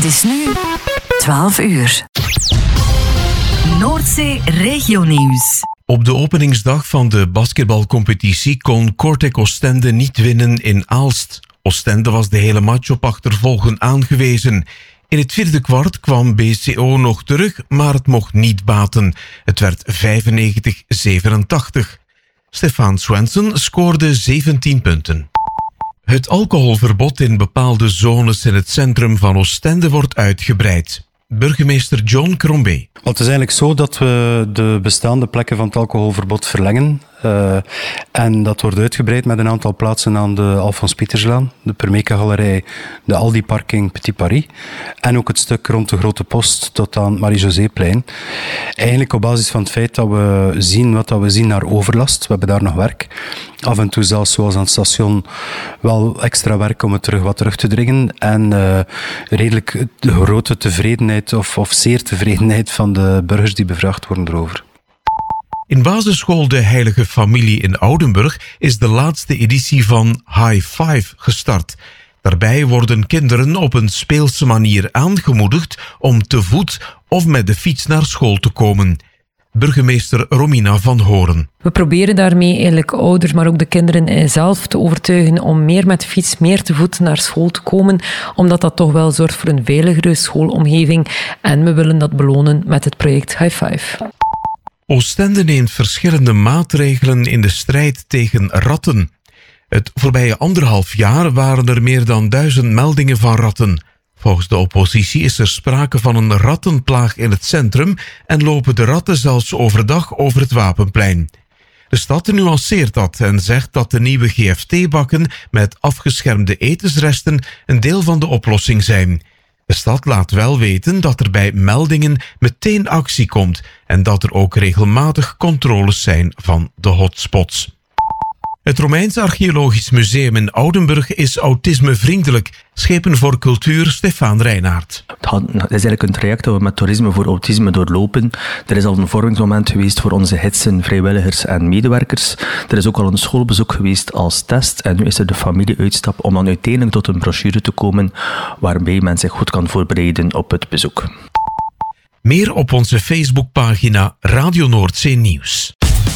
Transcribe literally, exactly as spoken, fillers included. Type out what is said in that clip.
is nu twaalf uur. Noordzee Regionieuws. Op de openingsdag van de basketbalcompetitie kon Kortrijk Oostende niet winnen in Aalst. Oostende was de hele match op achtervolgen aangewezen. In het vierde kwart kwam B C O nog terug, maar het mocht niet baten. Het werd vijfennegentig zevenentachtig. Stefan Swenson scoorde zeventien punten. Het alcoholverbod in bepaalde zones in het centrum van Oostende wordt uitgebreid. Burgemeester John Crombie. Het is eigenlijk zo dat we de bestaande plekken van het alcoholverbod verlengen. Uh, en dat wordt uitgebreid met een aantal plaatsen aan de Alfons Pieterslaan, de Permeka-galerij, de Aldi-parking Petit Paris en ook het stuk rond de Grote Post tot aan Marie-Joséplein. Eigenlijk op basis van het feit dat we zien wat dat we zien naar overlast. We hebben daar nog werk. Af en toe zelfs zoals aan het station wel extra werk om het terug wat terug te dringen. En uh, redelijk de grote tevredenheid of, of zeer tevredenheid van de burgers die bevraagd worden erover. In basisschool De Heilige Familie in Oudenburg is de laatste editie van High Five gestart. Daarbij worden kinderen op een speelse manier aangemoedigd om te voet of met de fiets naar school te komen. Burgemeester Romina van Horen. We proberen daarmee eigenlijk ouders, maar ook de kinderen zelf te overtuigen om meer met de fiets, meer te voet naar school te komen, omdat dat toch wel zorgt voor een veiligere schoolomgeving. En we willen dat belonen met het project High Five. Oostende neemt verschillende maatregelen in de strijd tegen ratten. Het voorbije anderhalf jaar waren er meer dan duizend meldingen van ratten. Volgens de oppositie is er sprake van een rattenplaag in het centrum en lopen de ratten zelfs overdag over het Wapenplein. De stad nuanceert dat en zegt dat de nieuwe G F T-bakken met afgeschermde etensresten een deel van de oplossing zijn. De stad laat wel weten dat er bij meldingen meteen actie komt en dat er ook regelmatig controles zijn van de hotspots. Het Romeins Archeologisch Museum in Oudenburg is autismevriendelijk. Schepen voor Cultuur, Stefan Reinaert. Het is eigenlijk een traject dat we met Toerisme voor Autisme doorlopen. Er is al een vormingsmoment geweest voor onze gidsen, vrijwilligers en medewerkers. Er is ook al een schoolbezoek geweest als test. En nu is er de familieuitstap om dan uiteindelijk tot een brochure te komen waarbij men zich goed kan voorbereiden op het bezoek. Meer op onze Facebookpagina Radio Noordzee Nieuws.